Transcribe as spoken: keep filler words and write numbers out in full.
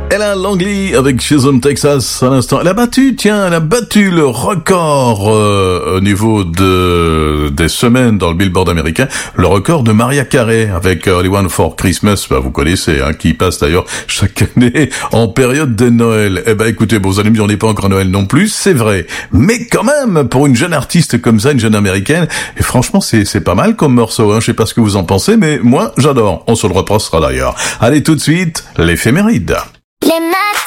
Ella Langley avec Chisholm, Texas, à l'instant. Elle a battu, tiens, elle a battu le record euh, au niveau de des semaines dans le Billboard américain, le record de Mariah Carey avec Only One for Christmas. Bah, vous connaissez, hein, qui passe d'ailleurs chaque année en période de Noël. Eh ben, écoutez, bon, vous allez me dire, on n'est pas encore Noël non plus, c'est vrai. Mais quand même, pour une jeune artiste comme ça, une jeune américaine, et franchement, c'est c'est pas mal comme morceau, hein. Je sais pas ce que vous en pensez, mais moi, j'adore. On se le reprochera d'ailleurs. Allez, tout de suite, l'éphéméride. Les matins